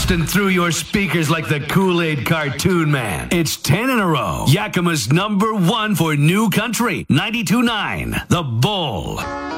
blasting through your speakers like the Kool-Aid cartoon man. It's 10 in a row. Yakima's #1 for new country. 92.9 The Bull.